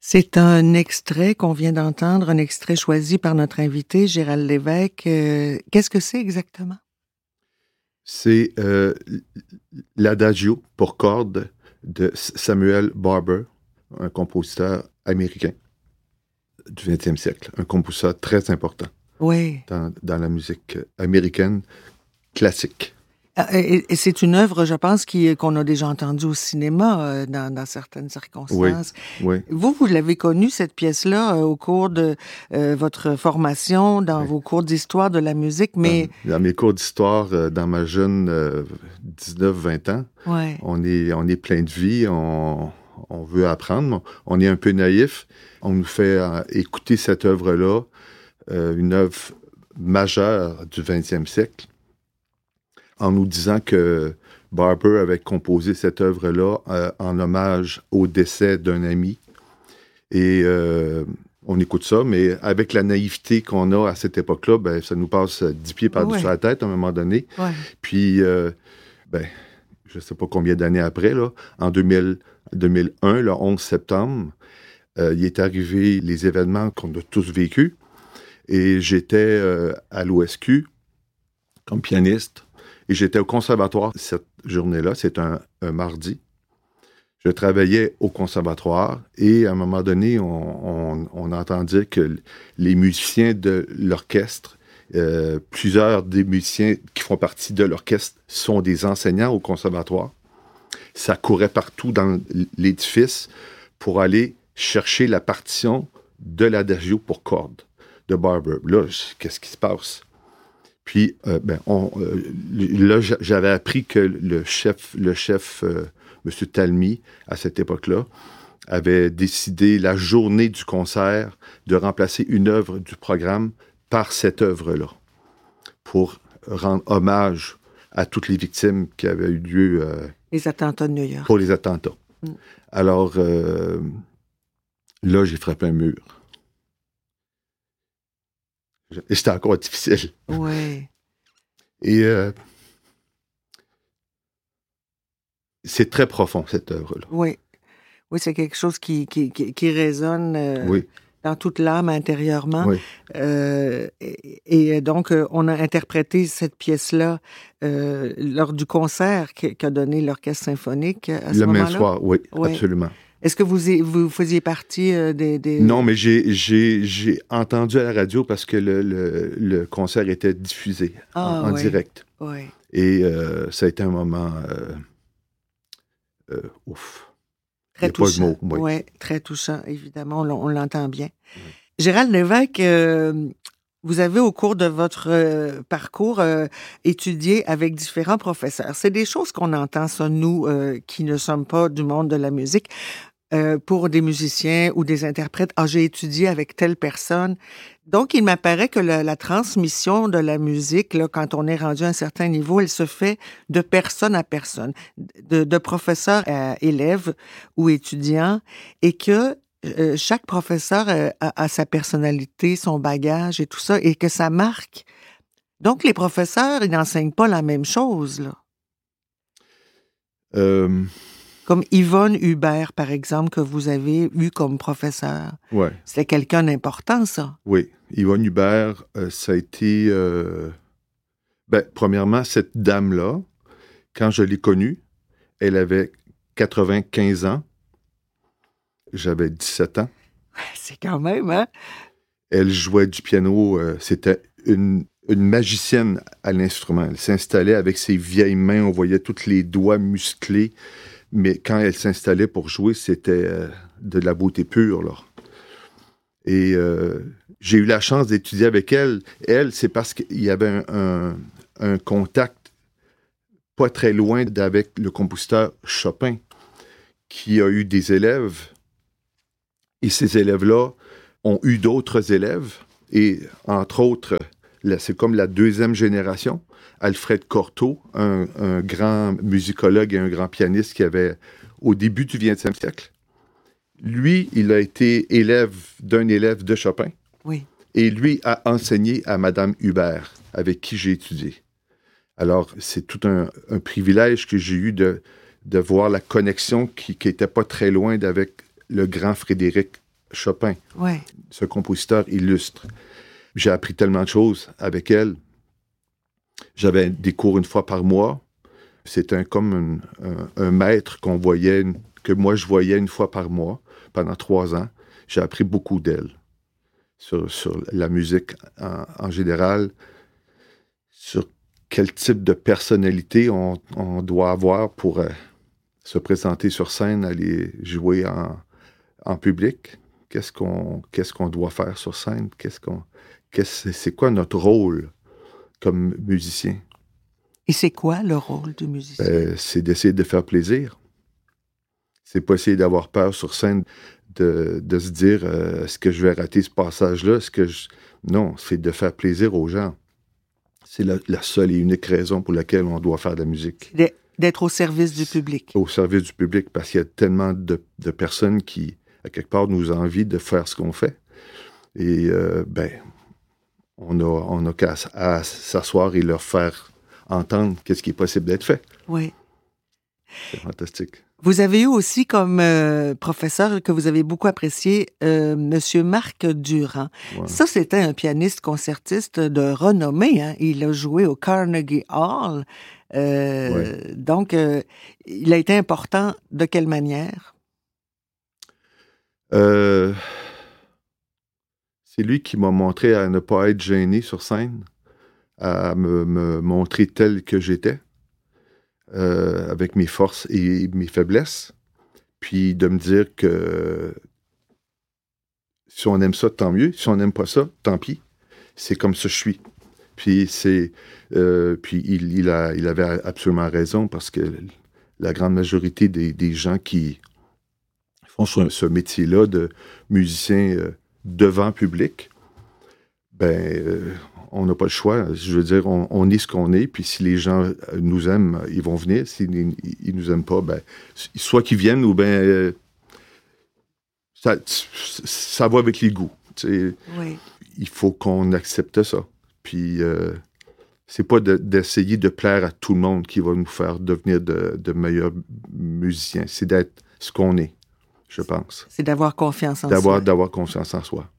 C'est un extrait qu'on vient d'entendre, un extrait choisi par notre invité, Gérald Lévesque. Qu'est-ce que c'est exactement? C'est l'Adagio pour cordes de Samuel Barber, un compositeur américain du 20e siècle, un compositeur très important Oui. dans la musique américaine classique. Et c'est une œuvre, je pense, qu'on a déjà entendue au cinéma dans certaines circonstances. Oui. Vous l'avez connue, cette pièce-là, au cours de votre formation, dans vos cours d'histoire de la musique, mais... Dans mes cours d'histoire, dans ma jeune 19-20 ans, on est plein de vie, on veut apprendre, on est un peu naïf. On nous fait écouter cette œuvre-là, une œuvre majeure du 20e siècle, en nous disant que Barber avait composé cette œuvre-là en hommage au décès d'un ami. Et on écoute ça, mais avec la naïveté qu'on a à cette époque-là, ben, ça nous passe 10 pieds par-dessus la tête à un moment donné. Ouais. Puis, je ne sais pas combien d'années après, là, en 2001, le 11 septembre, il est arrivé les événements qu'on a tous vécus. Et j'étais à l'OSQ comme pianiste. Et j'étais au conservatoire cette journée-là, c'est un mardi. Je travaillais au conservatoire et à un moment donné, on entend dire que les musiciens de l'orchestre, plusieurs des musiciens qui font partie de l'orchestre sont des enseignants au conservatoire. Ça courait partout dans l'édifice pour aller chercher la partition de l'Adagio pour cordes de Barber. Là, qu'est-ce qui se passe? Puis, là, j'avais appris que le chef, M. Talmy, à cette époque-là, avait décidé la journée du concert de remplacer une œuvre du programme par cette œuvre-là, pour rendre hommage à toutes les victimes qui avaient eu lieu... les attentats de New York. Pour les attentats. Alors, là, j'ai frappé un mur. Et c'était encore difficile. Oui. Et c'est très profond, cette œuvre-là. Oui. Oui, c'est quelque chose qui résonne dans toute l'âme intérieurement. Oui. Et donc, on a interprété cette pièce-là lors du concert qu'a donné l'Orchestre symphonique à ce moment-là. Le même soir, oui, absolument. Est-ce que vous faisiez partie des... Non, mais j'ai entendu à la radio parce que le concert était diffusé en direct. Oui. Et ça a été un moment... ouf. Très touchant. Oui, très touchant, évidemment. On l'entend bien. Gérald Lévesque, vous avez, au cours de votre parcours, étudié avec différents professeurs. C'est des choses qu'on entend, ça, nous, qui ne sommes pas du monde de la musique. Pour des musiciens ou des interprètes, j'ai étudié avec telle personne. Donc, il m'apparaît que la transmission de la musique, là, quand on est rendu à un certain niveau, elle se fait de personne à personne, de professeur à élève ou étudiant, et que chaque professeur a sa personnalité, son bagage et tout ça, et que ça marque. Donc, les professeurs, ils n'enseignent pas la même chose, là. Comme Yvonne Hubert, par exemple, que vous avez eu comme professeur. Oui. C'était quelqu'un d'important, ça. Oui. Yvonne Hubert, ça a été... premièrement, cette dame-là, quand je l'ai connue, elle avait 95 ans. J'avais 17 ans. C'est quand même, hein? Elle jouait du piano. C'était une magicienne à l'instrument. Elle s'installait avec ses vieilles mains. On voyait tous les doigts musclés. Mais quand elle s'installait pour jouer, c'était de la beauté pure, là. Et j'ai eu la chance d'étudier avec elle. Elle, c'est parce qu'il y avait un contact pas très loin avec le compositeur Chopin, qui a eu des élèves. Et ces élèves-là ont eu d'autres élèves. Et entre autres, c'est comme la deuxième génération. Alfred Cortot, un grand musicologue et un grand pianiste qui avait, au début du 20e siècle, lui, il a été élève d'un élève de Chopin. Oui. Et lui a enseigné à Madame Hubert, avec qui j'ai étudié. Alors, c'est tout un privilège que j'ai eu de voir la connexion qui n'était pas très loin d'avec le grand Frédéric Chopin, ouais. ce compositeur illustre. J'ai appris tellement de choses avec elle. J'avais des cours une fois par mois. C'était comme un maître que moi je voyais une fois par mois pendant 3 ans. J'ai appris beaucoup d'elle sur la musique en général, sur quel type de personnalité on doit avoir pour se présenter sur scène, aller jouer en public. Qu'est-ce qu'on doit faire sur scène? C'est quoi notre rôle comme musicien? Et c'est quoi le rôle du musicien? C'est d'essayer de faire plaisir. C'est pas essayer d'avoir peur sur scène, de se dire est-ce que je vais rater ce passage-là? Non, c'est de faire plaisir aux gens. C'est la seule et unique raison pour laquelle on doit faire de la musique. D'être au service du public. Au service du public, parce qu'il y a tellement de personnes qui, à quelque part, nous ont envie de faire ce qu'on fait. Et, on a qu'à s'asseoir et leur faire entendre qu'est-ce qui est possible d'être fait. Oui. C'est fantastique. Vous avez eu aussi comme professeur que vous avez beaucoup apprécié, Monsieur Marc Durand. Ouais. Ça, c'était un pianiste concertiste de renommée. Hein? Il a joué au Carnegie Hall. Ouais. Donc, il a été important de quelle manière? C'est lui qui m'a montré à ne pas être gêné sur scène, à me montrer tel que j'étais. Avec mes forces et mes faiblesses, puis de me dire que si on aime ça, tant mieux. Si on n'aime pas ça, tant pis. C'est comme ça que je suis. Puis il avait absolument raison, parce que la grande majorité des gens qui font ce métier-là de musicien devant public, on n'a pas le choix. Je veux dire, on est ce qu'on est, puis si les gens nous aiment, ils vont venir. S'ils ne nous aiment pas, soit qu'ils viennent, ou ça va avec les goûts. Oui. Il faut qu'on accepte ça. Puis c'est pas d'essayer de plaire à tout le monde qui va nous faire devenir de meilleurs musiciens. C'est d'être ce qu'on est, je pense. C'est d'avoir confiance en soi. D'avoir confiance en soi.